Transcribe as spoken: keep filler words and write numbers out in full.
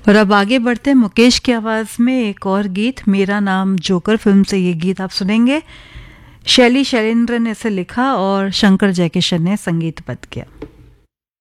और अब आगे बढ़ते हैं मुकेश की आवाज में एक और गीत, मेरा नाम जोकर फिल्म से ये गीत आप सुनेंगे। शैली शैलेंद्र ने इसे लिखा और शंकर जयकिशन ने संगीतबद्ध किया।